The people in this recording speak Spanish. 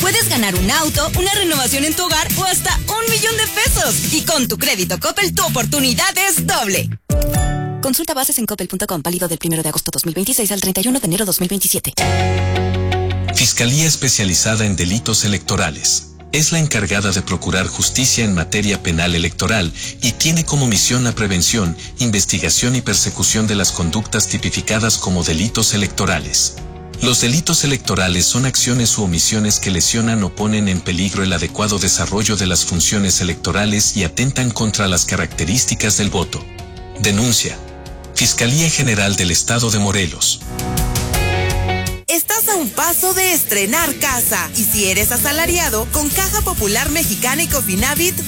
Puedes ganar un auto, una renovación en tu hogar o hasta 1,000,000 de pesos. Y con tu crédito Coppel, tu oportunidad es doble. Consulta bases en coppel.com, válido del 1 de agosto 2026 al 31 de enero 2027. Fiscalía Especializada en Delitos Electorales. Es la encargada de procurar justicia en materia penal electoral y tiene como misión la prevención, investigación y persecución de las conductas tipificadas como delitos electorales. Los delitos electorales son acciones u omisiones que lesionan o ponen en peligro el adecuado desarrollo de las funciones electorales y atentan contra las características del voto. Denuncia. Fiscalía General del Estado de Morelos. Estás a un paso de estrenar casa y si eres asalariado, con Caja Popular Mexicana y Cofinavit